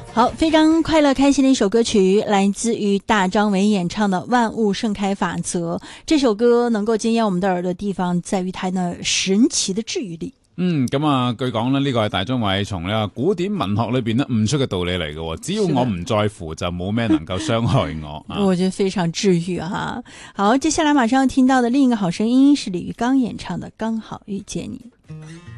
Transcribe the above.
好，非常快乐开心的一首歌曲，来自于大张伟演唱的《万物盛開法則》。這首歌能夠驚豔我們的耳朵的地方，在於它那神奇的治愈力。 咁啊，據講呢，呢個係大張偉從呢個古典文學裏邊呢悟出嘅道理嚟嘅。只要我唔在乎，就冇咩能夠傷害我。 我覺得非常治愈哈。好，接下來馬上要聽到的另一個好聲音是李玉剛演唱的《剛好遇見你》。